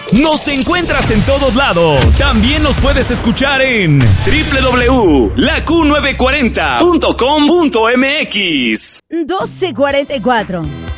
Nos encuentras en todos lados. También nos puedes escuchar en www.laQ940.com.mx. 12:44.